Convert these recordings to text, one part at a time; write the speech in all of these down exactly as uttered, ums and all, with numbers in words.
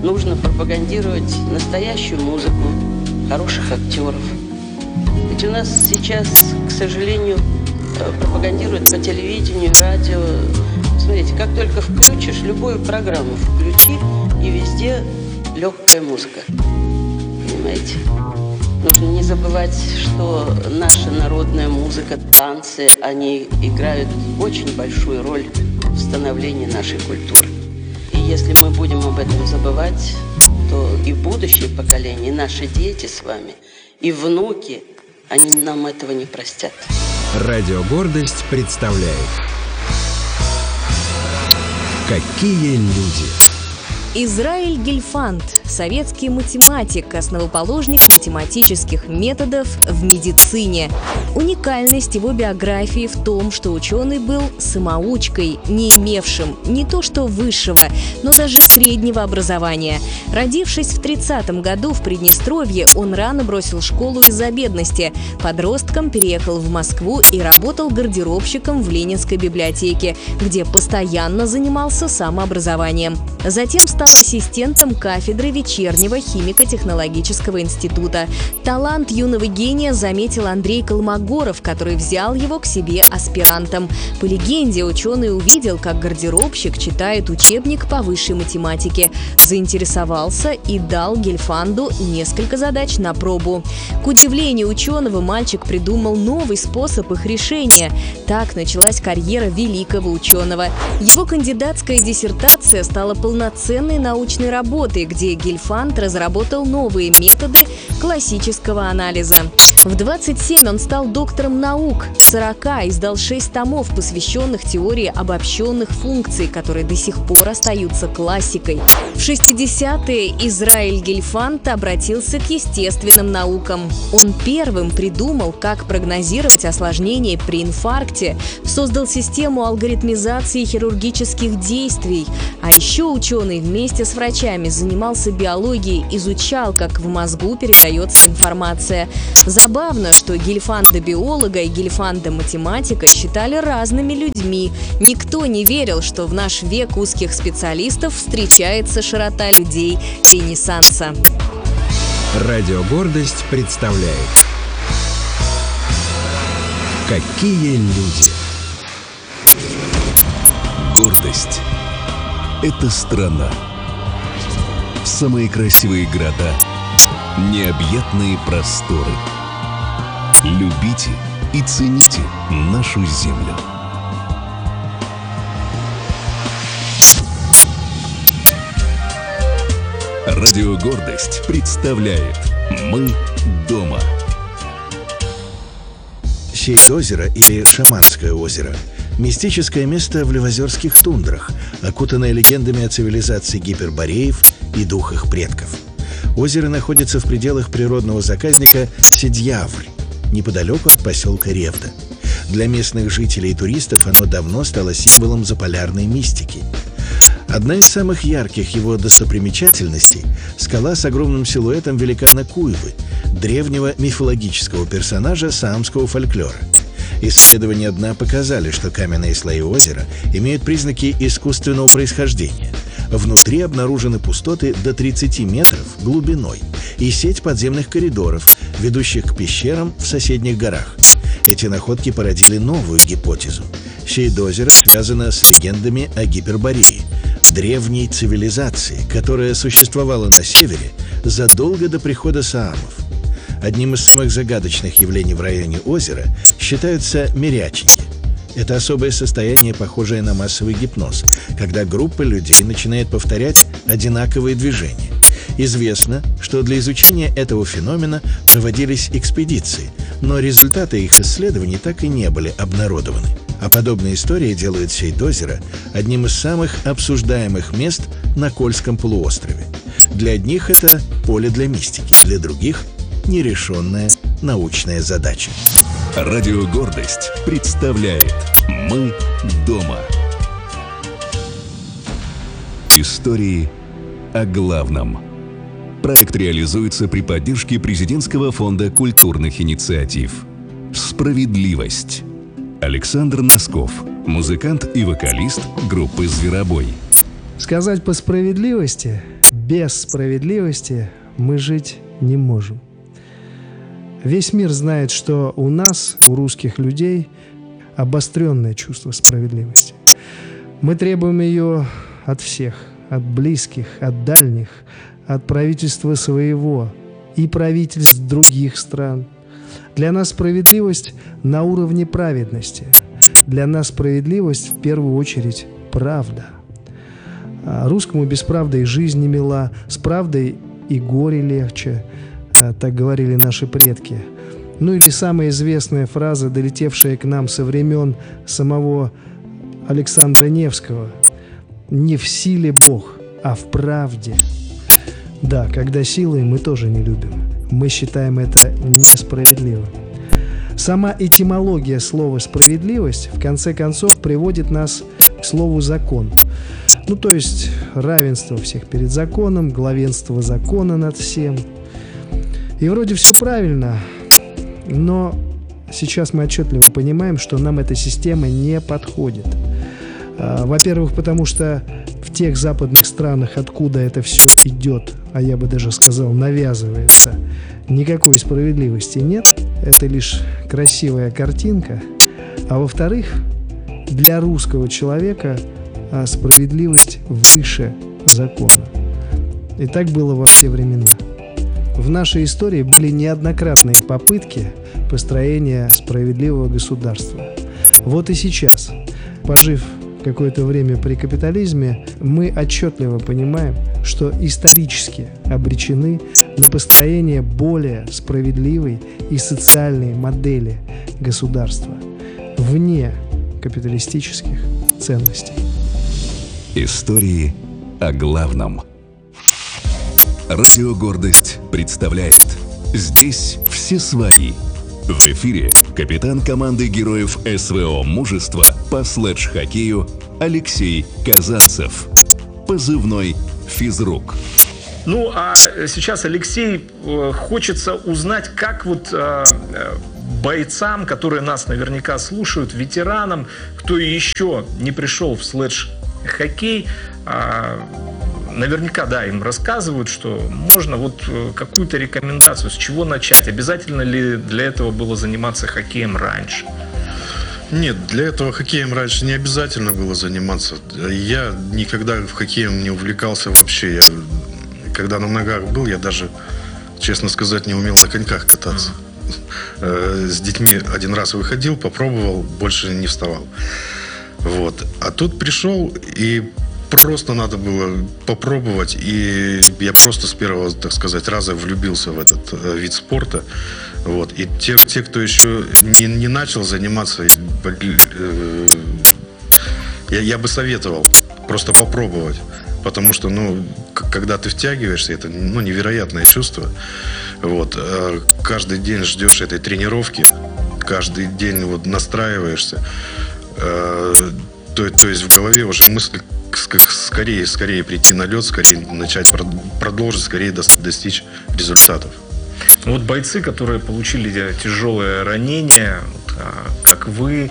нужно пропагандировать настоящую музыку, хороших актеров. Ведь у нас сейчас, к сожалению, пропагандируют по телевидению, радио. Смотрите, как только включишь, любую программу включи, и везде легкая музыка. Понимаете? Нужно не забывать, что наша народная музыка, танцы, они играют очень большую роль в становлении нашей культуры. И если мы будем об этом забывать, то и будущее поколение, и наши дети с вами, и внуки, они нам этого не простят. Радио «Гордость» представляет «Какие люди». Израиль Гельфанд – советский математик, основоположник математических методов в медицине. Уникальность его биографии в том, что ученый был самоучкой, не имевшим не то что высшего, но даже среднего образования. Родившись в тридцатом году в Приднестровье, он рано бросил школу из-за бедности. Подростком переехал в Москву и работал гардеробщиком в Ленинской библиотеке, где постоянно занимался самообразованием. Затем стал ассистентом кафедры вечернего химико-технологического института. Талант юного гения заметил Андрей Колмогоров, который взял его к себе аспирантом. По легенде, ученый увидел, как гардеробщик читает учебник по высшей математике, заинтересовался и дал Гельфанду несколько задач на пробу. К удивлению ученого, мальчик придумал новый способ их решения. Так началась карьера великого ученого. Его кандидатская диссертация стала полноценной научной работой, где Гельфанд разработал новые методы классического анализа. В двадцать семь он стал доктором наук, в сорока издал шесть томов, посвященных теории обобщенных функций, которые до сих пор остаются классикой. В шестидесятые Израиль Гельфанд обратился к естественным наукам. Он первым придумал, как прогнозировать осложнения при инфаркте, создал систему алгоритмизации хирургических действий. А еще ученый вместе с врачами занимался биологией, изучал, как в мозгу передается информация. Забавно, что Гельфанда-биолога и Гельфанда-математика считали разными людьми. Никто не верил, что в наш век узких специалистов встречается широта людей Ренессанса. Радио «Гордость» представляет «Какие люди». Гордость – это страна. Самые красивые города, необъятные просторы. Любите и цените нашу землю. Радио «Гордость» представляет «Мы дома». Сейд-озеро или Шаманское озеро – мистическое место в Левозерских тундрах, окутанное легендами о цивилизации гипербореев и духах предков. Озеро находится в пределах природного заказника Седьявль, неподалеку от поселка Ревда. Для местных жителей и туристов оно давно стало символом заполярной мистики. Одна из самых ярких его достопримечательностей – скала с огромным силуэтом великана Куйвы, древнего мифологического персонажа саамского фольклора. Исследования дна показали, что каменные слои озера имеют признаки искусственного происхождения. Внутри обнаружены пустоты до тридцати метров глубиной и сеть подземных коридоров, ведущих к пещерам в соседних горах. Эти находки породили новую гипотезу. Сейд-озеро связано с легендами о Гиперборее, древней цивилизации, которая существовала на севере задолго до прихода саамов. Одним из самых загадочных явлений в районе озера считаются миряченьки. Это особое состояние, похожее на массовый гипноз, когда группа людей начинает повторять одинаковые движения. Известно, что для изучения этого феномена проводились экспедиции, но результаты их исследований так и не были обнародованы. А подобные истории делают Сейд-озеро одним из самых обсуждаемых мест на Кольском полуострове. Для одних это поле для мистики, для других – нерешенная научная задача. Радио «Гордость» представляет «Мы дома». Истории о главном. Проект реализуется при поддержке Президентского фонда культурных инициатив. Справедливость. Александр Носков, музыкант и вокалист группы «Зверобой». Сказать по справедливости, без справедливости мы жить не можем. Весь мир знает, что у нас, у русских людей, обостренное чувство справедливости. Мы требуем ее от всех, от близких, от дальних, от правительства своего и правительств других стран. Для нас справедливость на уровне праведности. Для нас справедливость в первую очередь правда. А русскому без правды и жизнь не мила, с правдой и горе легче, так говорили наши предки. Ну или самая известная фраза, долетевшая к нам со времен самого Александра Невского: «Не в силе Бог, а в правде». Да, когда силой, мы тоже не любим. Мы считаем это несправедливым. Сама этимология слова «справедливость» в конце концов приводит нас к слову «закон». Ну, то есть равенство всех перед законом, главенство закона над всем. И вроде все правильно, но сейчас мы отчетливо понимаем, что нам эта система не подходит. Во-первых, потому что в тех западных странах, откуда это все идет, а я бы даже сказал, навязывается, никакой справедливости нет. Это лишь красивая картинка. А во-вторых, для русского человека справедливость выше закона. И так было во все времена. В нашей истории были неоднократные попытки построения справедливого государства. Вот и сейчас, пожив какое-то время при капитализме, мы отчетливо понимаем, что исторически обречены на построение более справедливой и социальной модели государства вне капиталистических ценностей. Истории о главном. Радио «Гордость» представляет «Здесь все свои». В эфире капитан команды героев СВО «Мужество» по слэдж-хоккею Алексей Казанцев. Позывной «Физрук». Ну, а сейчас, Алексей, хочется узнать, как вот бойцам, которые нас наверняка слушают, ветеранам, кто еще не пришел в слэдж-хоккей, наверняка, да, им рассказывают, что можно вот какую-то рекомендацию, с чего начать. Обязательно ли для этого было заниматься хоккеем раньше? Нет, для этого хоккеем раньше не обязательно было заниматься. Я никогда в хоккеем не увлекался вообще. Я, когда на ногах был, я даже, честно сказать, не умел на коньках кататься. Mm-hmm. С детьми один раз выходил, попробовал, больше не вставал. Вот. А тут пришел, и просто надо было попробовать, и я просто с первого, так сказать, раза влюбился в этот э, вид спорта. Вот. И те, те, кто еще не, не начал заниматься, э, я, я бы советовал просто попробовать. Потому что, ну, когда ты втягиваешься, это, ну, невероятное чувство. Вот. Э, каждый день ждешь этой тренировки, каждый день вот настраиваешься. Э, то, то есть в голове уже мысль скорее, скорее прийти на лед, скорее начать продолжить, скорее достичь результатов. Вот бойцы, которые получили тяжелое ранение, как вы,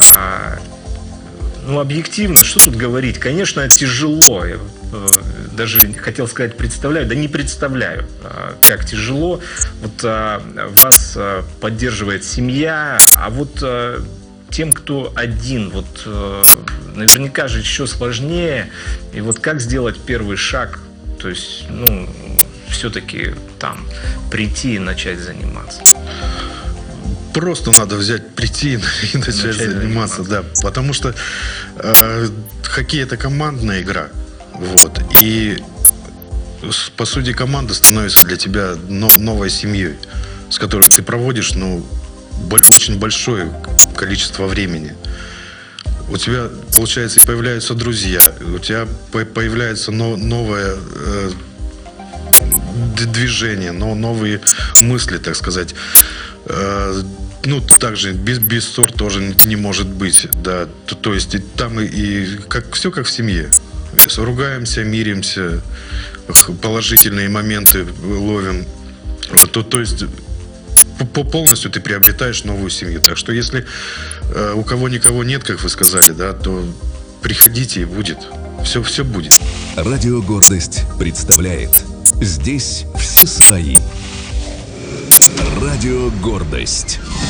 ну, объективно, что тут говорить? Конечно, тяжело. Я даже хотел сказать, представляю, да не представляю, как тяжело. Вот вас поддерживает семья, а вот тем, кто один, вот э, наверняка же еще сложнее. И вот как сделать первый шаг, то есть, ну, все-таки там прийти и начать заниматься? Просто надо взять, прийти и начать, начать заниматься, заниматься, да. Потому что э, хоккей — это командная игра. Вот. И по сути команда становится для тебя но, новой семьей, с которой ты проводишь, ну, очень большое количество времени. У тебя, получается, появляются друзья, у тебя появляется но, новое э, движение, но новые мысли, так сказать. Э, ну, также без, без ссор тоже не может быть, да. То, то есть и там и, и как, все как в семье. Ругаемся, миримся, положительные моменты ловим. Вот, то, то есть полностью ты приобретаешь новую семью. Так что если э, у кого никого нет, как вы сказали, да, то приходите и будет. Все, все будет. Радио «Гордость» представляет. Здесь все свои. Радио «Гордость».